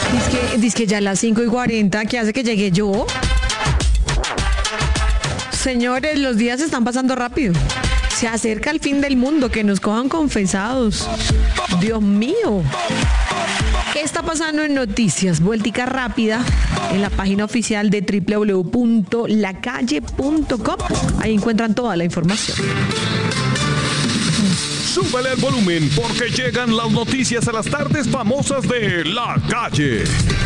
Dice que ya a las 5:40, ¿qué hace que llegue yo? Señores, los días están pasando rápido. Se acerca el fin del mundo, que nos cojan confesados. Dios mío. ¿Qué está pasando en noticias? Vueltica rápida en la página oficial de www.lacalle.com. Ahí encuentran toda la información. Súbele el volumen porque llegan las noticias a las tardes famosas de La Calle.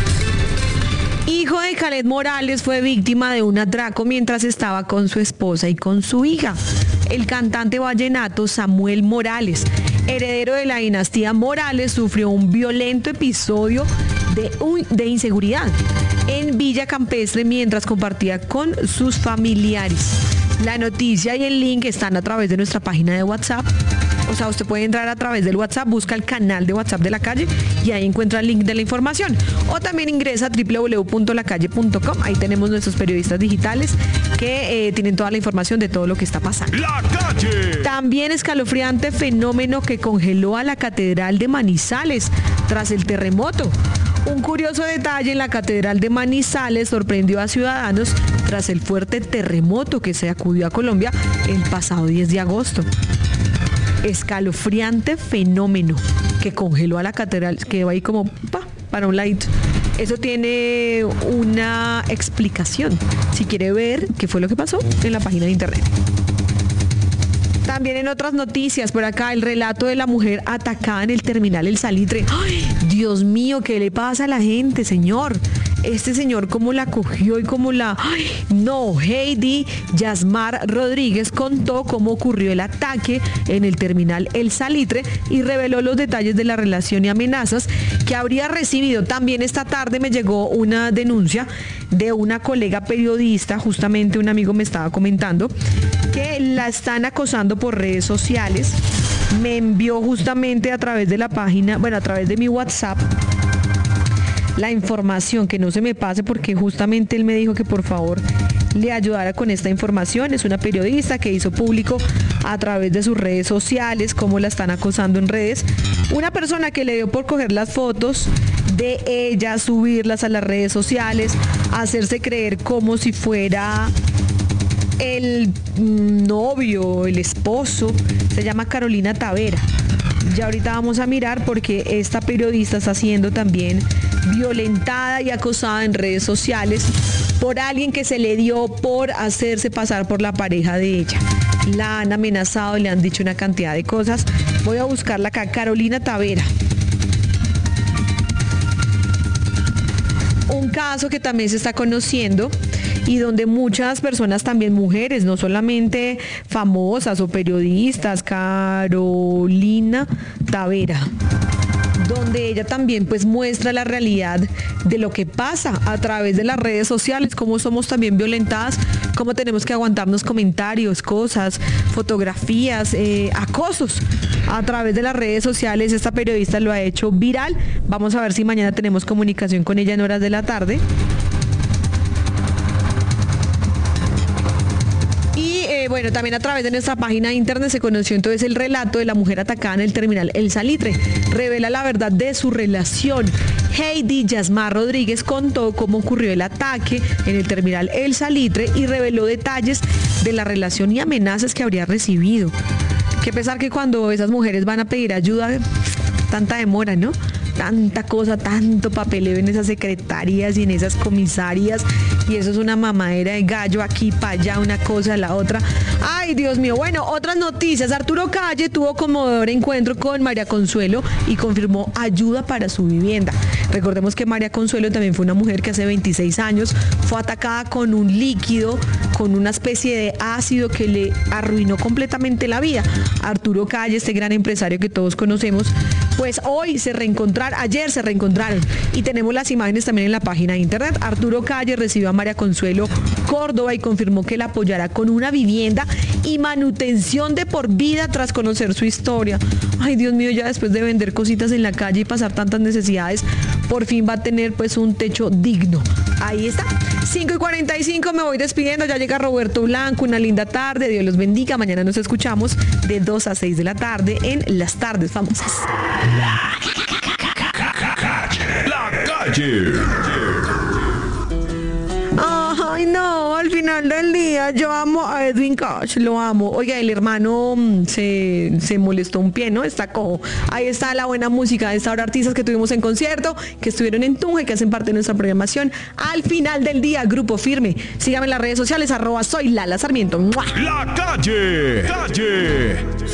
Hijo de Khaled Morales fue víctima de un atraco mientras estaba con su esposa y con su hija. El cantante vallenato Samuel Morales, heredero de la dinastía Morales, sufrió un violento episodio de inseguridad en Villa Campestre mientras compartía con sus familiares. La noticia y el link están a través de nuestra página de WhatsApp. O sea, usted puede entrar a través del WhatsApp, busca el canal de WhatsApp de La Calle y ahí encuentra el link de la información. O también ingresa a www.lacalle.com. Ahí tenemos nuestros periodistas digitales que tienen toda la información de todo lo que está pasando. La Calle. También escalofriante fenómeno que congeló a la Catedral de Manizales tras el terremoto. Un curioso detalle en la Catedral de Manizales sorprendió a ciudadanos tras el fuerte terremoto que sacudió a Colombia el pasado 10 de agosto. Escalofriante fenómeno que congeló a la catedral, que va ahí como para un ladito. Eso tiene una explicación. Si quiere ver qué fue lo que pasó, en la página de internet. También en otras noticias, por acá, el relato de la mujer atacada en el terminal El Salitre. ¡Ay, Dios mío! ¿Qué le pasa a la gente, señor? Este señor, ¿cómo la cogió y cómo la...? ¡Ay, no! Heidi Yasmar Rodríguez contó cómo ocurrió el ataque en el terminal El Salitre y reveló los detalles de la relación y amenazas que habría recibido. También esta tarde me llegó una denuncia de una colega periodista, justamente un amigo me estaba comentando, que la están acosando por redes sociales. Me envió justamente a través de la página, a través de mi WhatsApp, la información, que no se me pase porque justamente él me dijo que por favor le ayudara con esta información. Es una periodista que hizo público a través de sus redes sociales cómo la están acosando en redes. Una persona que le dio por coger las fotos de ella, subirlas a las redes sociales, hacerse creer como si fuera el novio, el esposo. Se llama Carolina Tavera. Ya ahorita vamos a mirar porque esta periodista está siendo también violentada y acosada en redes sociales por alguien que se le dio por hacerse pasar por la pareja de ella. La han amenazado y le han dicho una cantidad de cosas. Voy a buscarla acá, Carolina Tavera. Un caso que también se está conociendo y donde muchas personas, también mujeres, no solamente famosas o periodistas, Carolina Tavera, donde ella también pues muestra la realidad de lo que pasa a través de las redes sociales, cómo somos también violentadas, cómo tenemos que aguantarnos comentarios, cosas, fotografías, acosos a través de las redes sociales. Esta periodista lo ha hecho viral. Vamos a ver si mañana tenemos comunicación con ella en horas de la tarde. También a través de nuestra página de internet se conoció entonces el relato de la mujer atacada en el terminal El Salitre. Revela la verdad de su relación. Heidi Yasmar Rodríguez contó cómo ocurrió el ataque en el terminal El Salitre y reveló detalles de la relación y amenazas que habría recibido. Qué pesar que cuando esas mujeres van a pedir ayuda, tanta demora, ¿no? Tanta cosa, tanto papeleo en esas secretarías y en esas comisarias, y eso es una mamadera de gallo aquí para allá, una cosa a la otra. Ay, Dios mío. Bueno, otras noticias. Arturo Calle tuvo conmovedor encuentro con María Consuelo y confirmó ayuda para su vivienda. Recordemos que María Consuelo también fue una mujer que hace 26 años fue atacada con un líquido, con una especie de ácido que le arruinó completamente la vida. Arturo Calle, este gran empresario que todos conocemos, pues hoy ayer se reencontraron y tenemos las imágenes también en la página de internet. Arturo Calle recibió a María Consuelo Córdoba y confirmó que la apoyará con una vivienda y manutención de por vida tras conocer su historia. Ay, Dios mío, ya después de vender cositas en la calle y pasar tantas necesidades, por fin va a tener pues un techo digno. Ahí está. 5:45, me voy despidiendo. Ya llega Roberto Blanco. Una linda tarde. Dios los bendiga. Mañana nos escuchamos de 2 a 6 de la tarde en Las Tardes Famosas. La Calle. calle. Ay, no, al final del día yo amo a Edwin Cash, lo amo. Oiga, el hermano se molestó un pie, ¿no? Está cojo. Ahí está la buena música de esta hora, artistas que tuvimos en concierto, que estuvieron en Tunja, que hacen parte de nuestra programación. Al final del día, Grupo Firme. Síganme en las redes sociales, @soy Lala Sarmiento. ¡Mua! La calle.